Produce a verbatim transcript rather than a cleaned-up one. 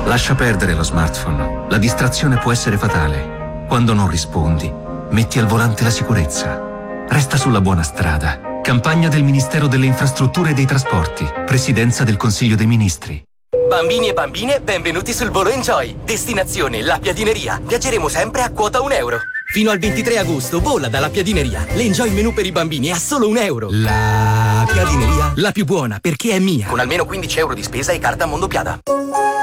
Lascia perdere lo smartphone. La distrazione può essere fatale. Quando non rispondi, metti al volante la sicurezza. Resta sulla buona strada. Campagna del Ministero delle Infrastrutture e dei Trasporti. Presidenza del Consiglio dei Ministri. Bambini e bambine, benvenuti sul volo Enjoy. Destinazione La Piadineria. Viaggeremo sempre a quota un euro. Fino al ventitré agosto vola dalla Piadineria. L'Enjoy menù per i bambini è a solo un euro. La Piadineria, la più buona perché è mia. Con almeno quindici euro di spesa e carta Mondopiada.